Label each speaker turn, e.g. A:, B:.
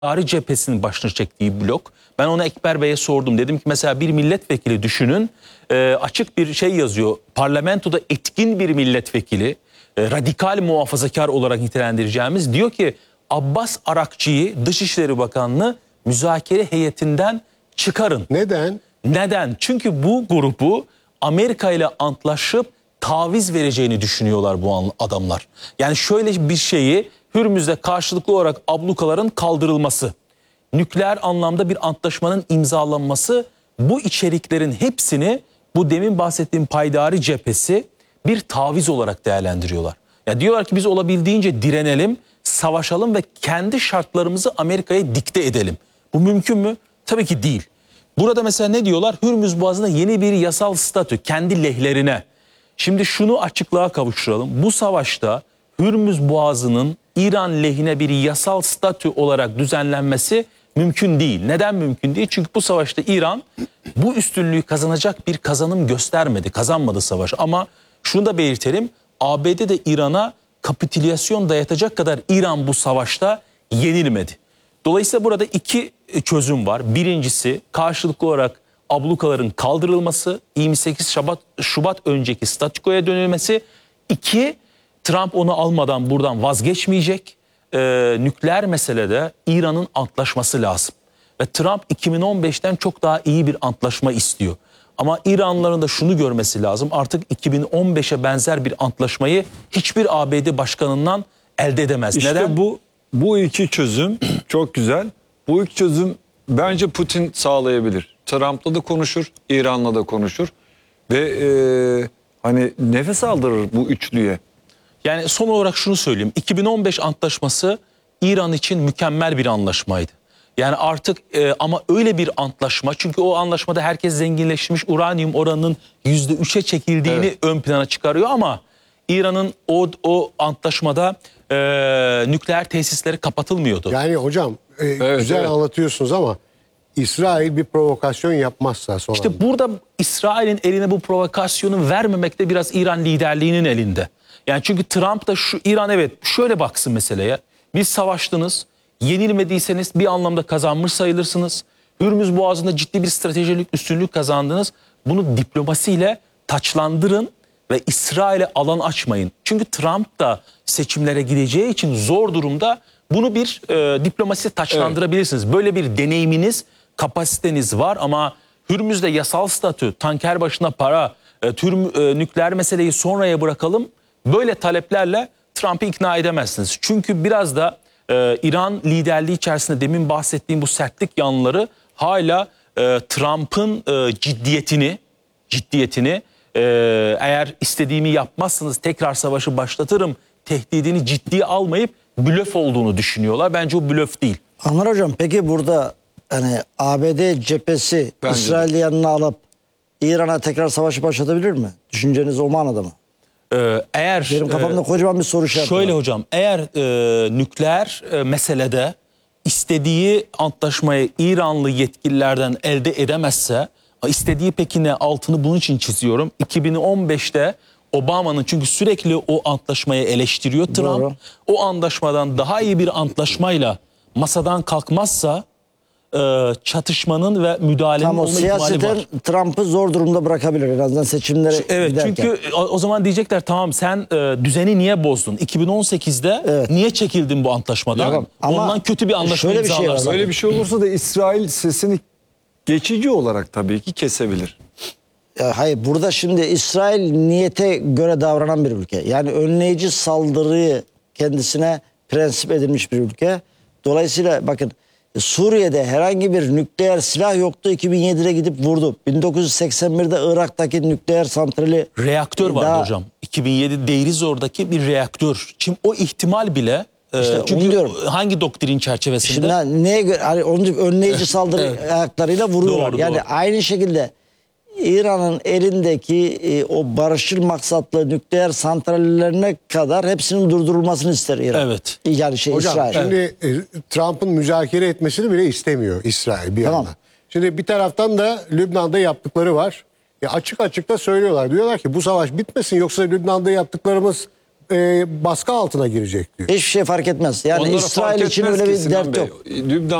A: Paydari cephesinin başını çektiği blok. Ben ona Ekber Bey'e sordum. Dedim ki mesela bir milletvekili düşünün. Açık bir şey yazıyor. Parlamentoda etkin bir milletvekili, radikal muhafazakar olarak nitelendireceğimiz, diyor ki Abbas Arakçı'yı Dışişleri Bakanlığı müzakere heyetinden çıkarın.
B: Neden?
A: Neden? Çünkü bu grubu Amerika ile antlaşıp taviz vereceğini düşünüyorlar bu adamlar. Yani şöyle bir şeyi, Hürmüz'de karşılıklı olarak ablukaların kaldırılması, nükleer anlamda bir antlaşmanın imzalanması, bu içeriklerin hepsini bu demin bahsettiğim paydari cephesi bir taviz olarak değerlendiriyorlar. Ya diyorlar ki biz olabildiğince direnelim, savaşalım ve kendi şartlarımızı Amerika'ya dikte edelim. Bu mümkün mü? Tabii ki değil. Burada mesela ne diyorlar? Hürmüz Boğazı'nda yeni bir yasal statü kendi lehlerine. Şimdi şunu açıklığa kavuşturalım. Bu savaşta Hürmüz Boğazı'nın İran lehine bir yasal statü olarak düzenlenmesi mümkün değil. Neden mümkün değil? Çünkü bu savaşta İran bu üstünlüğü kazanacak bir kazanım göstermedi, kazanmadı savaş. Ama şunu da belirtelim, ABD de İran'a kapitülasyon dayatacak kadar İran bu savaşta yenilmedi. Dolayısıyla burada iki çözüm var. Birincisi karşılıklı olarak ablukaların kaldırılması, 28 Şubat önceki statükoya dönülmesi. İki, Trump onu almadan buradan vazgeçmeyecek. Nükleer meselede İran'ın antlaşması lazım. Ve Trump 2015'ten çok daha iyi bir antlaşma istiyor. Ama İranlıların da şunu görmesi lazım. Artık 2015'e benzer bir antlaşmayı hiçbir ABD başkanından elde edemez.
C: İşte
A: neden?
C: bu iki çözüm çok güzel. Bu iki çözüm bence Putin sağlayabilir. Trump'la da konuşur, İran'la da konuşur. Ve hani nefes aldırır bu üçlüye.
A: Yani son olarak şunu söyleyeyim. 2015 antlaşması İran için mükemmel bir anlaşmaydı. Yani artık ama öyle bir antlaşma, çünkü o anlaşmada herkes zenginleşmiş, uranyum oranının %3'e çekildiğini ön plana çıkarıyor, ama İran'ın o antlaşmada nükleer tesisleri kapatılmıyordu.
B: Yani hocam güzel anlatıyorsunuz ama İsrail bir provokasyon yapmazsa sonra.
A: İşte burada İsrail'in eline bu provokasyonu vermemekte biraz İran liderliğinin elinde. Yani çünkü Trump da İran evet şöyle baksın meseleye. Biz savaştınız, yenilmediyseniz bir anlamda kazanmış sayılırsınız. Hürmüz Boğazı'nda ciddi bir stratejik üstünlük kazandınız. Bunu diplomasiyle taçlandırın ve İsrail'e alan açmayın. Çünkü Trump da seçimlere gideceği için zor durumda, bunu bir diplomasi taçlandırabilirsiniz. Böyle bir deneyiminiz, kapasiteniz var, ama Hürmüz'de yasal statü, tanker başına para, nükleer meseleyi sonraya bırakalım. Böyle taleplerle Trump'ı ikna edemezsiniz. Çünkü biraz da İran liderliği içerisinde demin bahsettiğim bu sertlik yanları hala Trump'ın ciddiyetini eğer istediğimi yapmazsınız tekrar savaşı başlatırım tehdidini ciddiye almayıp blöf olduğunu düşünüyorlar. Bence o blöf değil.
D: Anlar hocam, peki burada hani ABD cephesi İsrail'i yanına alıp İran'a tekrar savaşı başlatabilir mi? Düşünceniz o manada mı?
A: Eğer
D: benim kafamda kocaman bir soru işareti
A: şöyle
D: var.
A: hocam, eğer nükleer meselede istediği antlaşmayı İranlı yetkililerden elde edemezse, istediği peki ne, altını bunun için çiziyorum. 2015'te Obama'nın, çünkü sürekli o antlaşmayı eleştiriyor Trump.
D: Doğru.
A: O antlaşmadan daha iyi bir antlaşmayla masadan kalkmazsa çatışmanın ve müdahalenin
D: Tam o
A: olma ihtimali
D: siyaseten
A: var.
D: Trump'ı zor durumda bırakabilir en azından seçimlere
A: Evet,
D: giderken.
A: çünkü o zaman diyecekler tamam sen düzeni niye bozdun? 2018'de niye çekildin bu antlaşmadan?
D: Tamam, ama
A: ondan kötü bir anlaşma
D: şöyle bir şey var.
A: imzalarsın.
C: Böyle bir şey olursa da İsrail sesini geçici olarak tabii ki kesebilir.
D: Hayır, burada şimdi İsrail niyete göre davranan bir ülke. Yani önleyici saldırıyı kendisine prensip edilmiş bir ülke. Dolayısıyla bakın, Suriye'de herhangi bir nükleer silah yoktu. 2007'de gidip vurdu. 1981'de Irak'taki nükleer santrali
A: Reaktör vardı hocam. 2007 Deirizor'daki bir reaktör. Şimdi o ihtimal bile
D: İşte
A: çünkü
D: diyorum.
A: Hangi doktrin çerçevesinde?
D: Şimdi neye göre? Hani onun önleyici saldırı ayaklarıyla vuruyorlar.
A: Doğru,
D: yani
A: doğru.
D: aynı şekilde İran'ın elindeki o barışçıl maksatlı nükleer santrallerine kadar hepsinin durdurulmasını ister İran.
A: Evet.
D: Yani
B: Hocam
D: İsrail.
B: şimdi Trump'ın müzakere etmesini bile istemiyor İsrail bir yandan. Şimdi bir taraftan da Lübnan'da yaptıkları var. Açık açık da söylüyorlar. Diyorlar ki bu savaş bitmesin, yoksa Lübnan'da yaptıklarımız baskı altına girecek diyor.
D: Hiçbir şey fark etmez. Yani
C: Onlara
D: İsrail
C: fark
D: için
C: etmez
D: öyle
C: ki
D: bir
C: Sinan
D: dert
C: Bey.
D: yok.
C: Lübnan